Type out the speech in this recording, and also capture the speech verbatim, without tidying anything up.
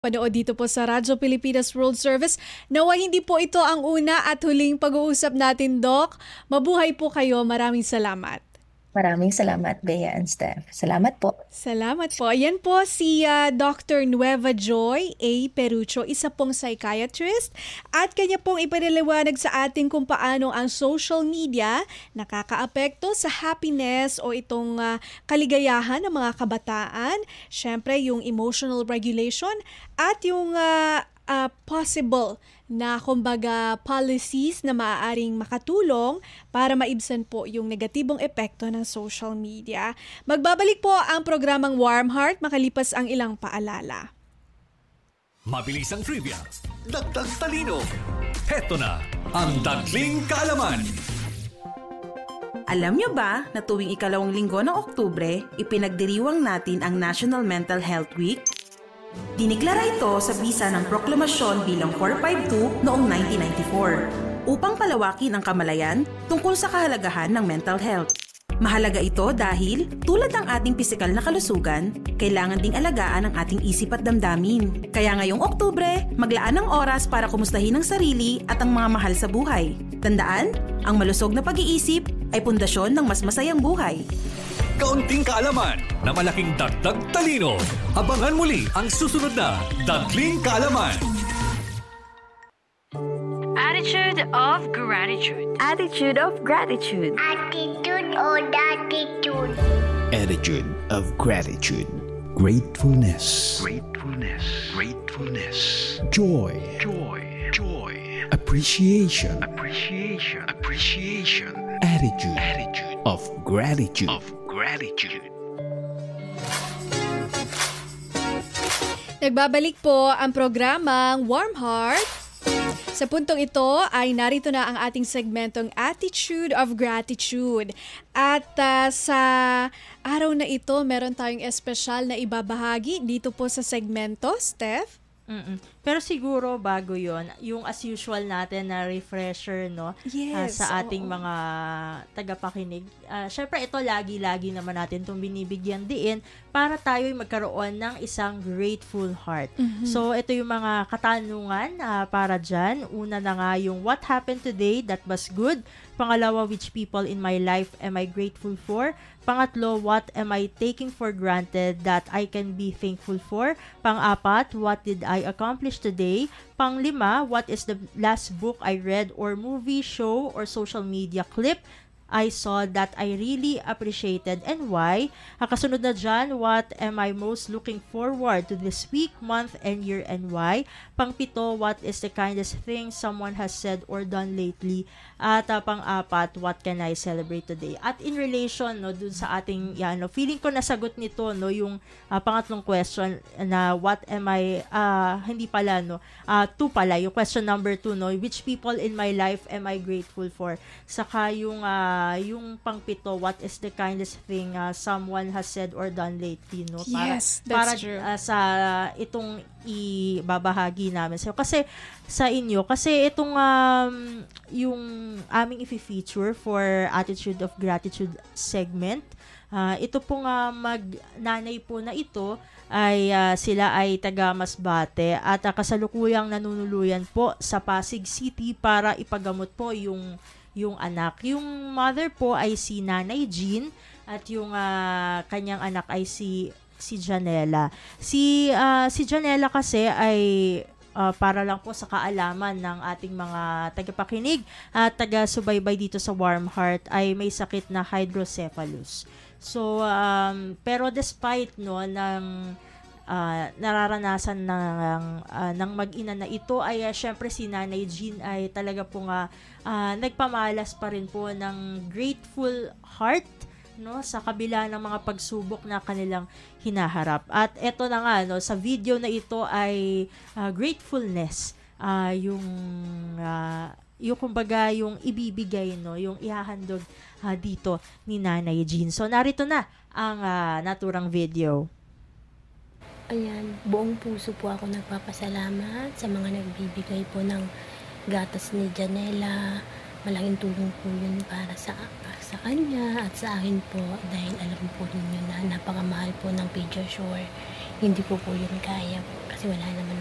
Panood dito po sa Radyo Pilipinas World Service. Nawa hindi po ito ang una at huling pag-uusap natin, Doc. Mabuhay po kayo. Maraming salamat. Maraming salamat, Bea and Steph. Salamat po. Salamat po. Ayan po si uh, Doctor Nueva Joy A. Perucho, isa pong psychiatrist, at kanya pong ipinaliwanag sa atin kung paano ang social media nakakaapekto sa happiness o itong uh, kaligayahan ng mga kabataan. Siyempre, yung emotional regulation at yung uh, uh, possible na kumbaga policies na maaaring makatulong para maibsan po yung negatibong epekto ng social media. Magbabalik po ang programang Warm Heart makalipas ang ilang paalala. Mabilis ang trivia, dagdag talino. Heto na ang Dagling Kaalaman. Alam niyo ba na tuwing ikalawang linggo ng Oktubre, ipinagdiriwang natin ang National Mental Health Week? Diniklara ito sa bisa ng proklamasyon bilang four fifty-two noong nineteen ninety-four upang palawakin ang kamalayan tungkol sa kahalagahan ng mental health. Mahalaga ito dahil tulad ng ating pisikal na kalusugan, kailangan ding alagaan ang ating isip at damdamin. Kaya ngayong Oktubre, maglaan ng oras para kumustahin ang sarili at ang mga mahal sa buhay. Tandaan, ang malusog na pag-iisip ay pundasyon ng mas masayang buhay. Kaunting kaalaman na malaking dagdag talino. Abangan muli ang susunod na Dagling Kaalaman. Attitude of gratitude. Attitude of gratitude. Attitude or attitude. Attitude of gratitude. Gratefulness. Gratefulness. Gratefulness. Joy. Joy. Joy. Appreciation. Appreciation. Appreciation. Attitude. Attitude of gratitude. of gratitude. Nagbabalik po ang programang Warm Heart. Sa puntong ito ay narito na ang ating segmentong Attitude of Gratitude. At uh, sa araw na ito, meron tayong espesyal na ibabahagi dito po sa segmento, Steph. Mm-mm. Pero siguro bago yon, yung as usual natin na refresher, no? Yes, uh, sa ating oo. mga tagapakinig. Uh, Syempre ito lagi-lagi naman natin itong binibigyan diin para tayo'y magkaroon ng isang grateful heart. Mm-hmm. So ito yung mga katanungan uh, para dyan. Una na nga yung what happened today that was good. Pangalawa, which people in my life am I grateful for? Pangatlo, what am I taking for granted that I can be thankful for? Pang-apat, what did I accomplish today? Panglima, what is the last book I read or movie, show, or social media clip I saw that I really appreciated and why? Ang kasunod na dyan, what am I most looking forward to this week, month, and year and why? Pangpito, what is the kindest thing someone has said or done lately? At uh, pang-apat, what can I celebrate today? At in relation, no, dun sa ating, yan, no, feeling ko nasagot nito, no, yung uh, pangatlong question na what am I, uh, hindi pala, no, uh, two pala, yung question number two, no, which people in my life am I grateful for? Saka yung, uh, Uh, yung pangpito, what is the kindest thing uh, someone has said or done lately, no? Para, Yes, that's para, true. Uh, sa itong ibabahagi namin sa'yo. Kasi sa inyo, kasi itong um, yung aming i-feature for Attitude of Gratitude segment, uh, ito pong uh, mag-nanay po na ito ay uh, sila ay taga Masbate at uh, kasalukuyang nanunuluyan po sa Pasig City para ipagamot po yung yung anak. Yung mother po ay si Nanay Jean at yung uh, kanyang anak ay si si Janela. Si uh, si Janela kasi ay uh, para lang po sa kaalaman ng ating mga tagapakinig at taga-subaybay dito sa Warm Heart ay may sakit na hydrocephalus. So um, pero despite no ng Uh, nararanasan ng, uh, ng mag-ina na ito ay uh, syempre si Nanay Jean ay talaga po nga uh, nagpamalas pa rin po ng grateful heart, no, sa kabila ng mga pagsubok na kanilang hinaharap. At eto na nga, no, sa video na ito ay uh, gratefulness, uh, yung uh, yung kumbaga yung ibibigay, no, yung ihahandog uh, dito ni Nanay Jean. So narito na ang uh, naturang video. Ayan, buong puso po ako nagpapasalamat sa mga nagbibigay po ng gatas ni Janela. Malaking tulong po yun para sa, para sa kanya at sa akin po dahil alam po ninyo na napakamahal po ng Pediasure. Hindi ko po yun kaya kasi kasi wala naman